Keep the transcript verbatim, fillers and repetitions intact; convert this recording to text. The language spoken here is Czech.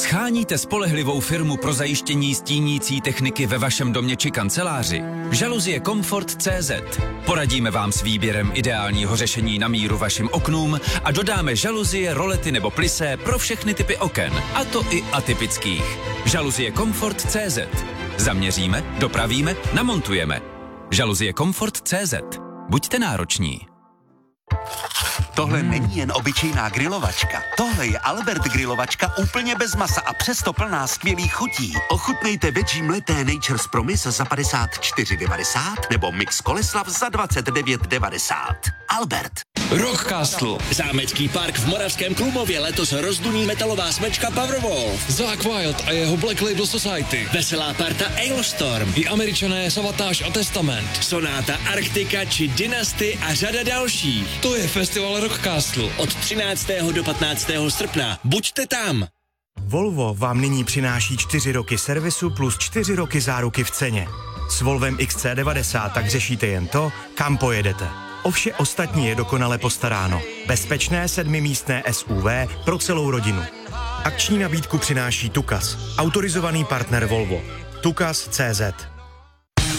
Scháníte spolehlivou firmu pro zajištění stínící techniky ve vašem domě či kanceláři? Žaluzie Comfort tečka cé zet. Poradíme vám s výběrem ideálního řešení na míru vašim oknům a dodáme žaluzie, rolety nebo plysé pro všechny typy oken, a to i atypických. Žaluzie Comfort tečka cé zet. Zaměříme, dopravíme, namontujeme. Žaluzie Comfort tečka cé zet. Buďte nároční. Tohle není jen obyčejná grilovačka. Tohle je Albert grilovačka úplně bez masa a přesto plná skvělých chutí. Ochutnejte veggie mleté Nature's Promise za padesát čtyři devadesát nebo mix Koleslav za dvacet devět devadesát. Albert. Rockcastle. Zámecký park v Moravském Klumově letos rozduní metalová smečka Powerwolf. Zakk Wylde a jeho Black Label Society. Veselá parta Ailstorm. I Američané Savatage a Testament. Sonáta Arktika či Dynasty a řada dalších. To je festival Rockcastle. Od třináctého do patnáctého srpna. Buďte tam. Volvo vám nyní přináší čtyři roky servisu plus čtyři roky záruky v ceně. S Volvem X C devadesát tak řešíte jen to, kam pojedete. O vše ostatní je dokonale postaráno. Bezpečné sedmimístné S U V pro celou rodinu. Akční nabídku přináší Tukas, autorizovaný partner Volvo. Tukas tečka cé zet.